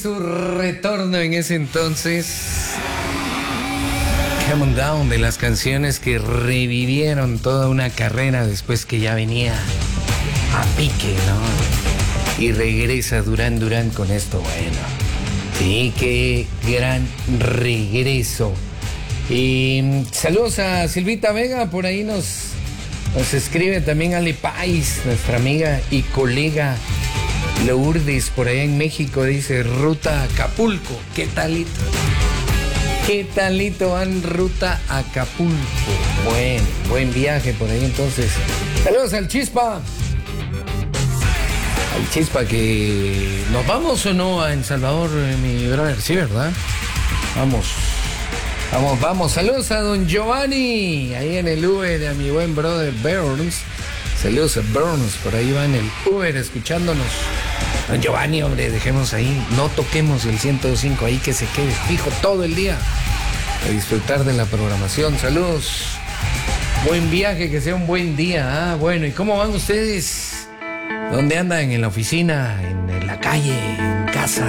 Su retorno en ese entonces, Come On Down, de las canciones que revivieron toda una carrera después que ya venía a pique, ¿no? Y regresa Duran Duran con esto, bueno. Sí, qué gran regreso. Y saludos a Silvita Vega, por ahí nos escribe también Ale Pais, nuestra amiga y colega Lourdes, por allá en México, dice ruta a Acapulco. ¿Qué talito? ¿Qué talito van ruta a Acapulco? Bueno, buen viaje por ahí entonces. Saludos al Chispa. Al Chispa, que nos vamos o no a El Salvador, mi brother, sí, ¿verdad? Vamos. Saludos a don Giovanni, ahí en el Uber, a mi buen brother Burns. Saludos a Burns, por ahí va en el Uber escuchándonos. Don Giovanni, hombre, dejemos ahí, no toquemos el 105, ahí que se quede fijo todo el día a disfrutar de la programación. Saludos, buen viaje, que sea un buen día. Bueno, ¿y cómo van ustedes? ¿Dónde andan? ¿En la oficina? ¿En la calle? ¿En casa?